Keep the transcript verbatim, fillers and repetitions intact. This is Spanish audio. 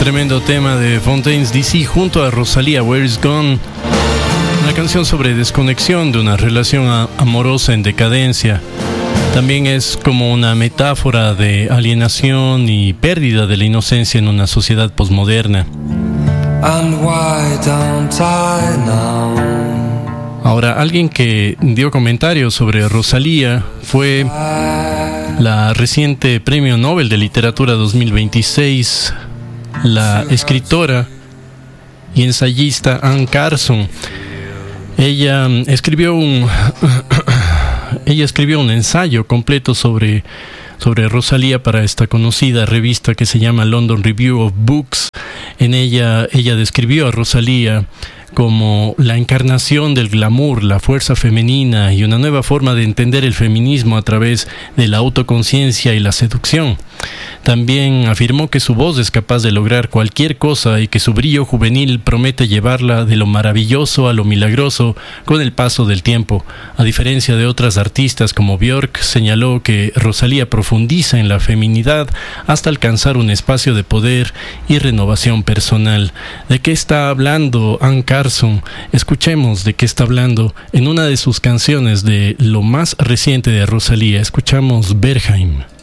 tremendo tema de Fontaines D C junto a Rosalía, Where Is Gone, una canción sobre desconexión de una relación a- amorosa en decadencia. También es como una metáfora de alienación y pérdida de la inocencia en una sociedad posmoderna. And why don't I know? Ahora, alguien que dio comentarios sobre Rosalía fue la reciente Premio Nobel de Literatura dos mil veintiséis, la escritora y ensayista Anne Carson. Ella escribió un ella escribió un ensayo completo sobre sobre Rosalía para esta conocida revista que se llama London Review of Books. En ella ella describió a Rosalía como la encarnación del glamour, la fuerza femenina y una nueva forma de entender el feminismo a través de la autoconciencia y la seducción. También afirmó que su voz es capaz de lograr cualquier cosa y que su brillo juvenil promete llevarla de lo maravilloso a lo milagroso con el paso del tiempo. A diferencia de otras artistas como Björk, señaló que Rosalía profundiza en la feminidad hasta alcanzar un espacio de poder y renovación personal. ¿De qué está hablando Anne Carson? Escuchemos de qué está hablando en una de sus canciones de lo más reciente de Rosalía. Escuchamos Berghain.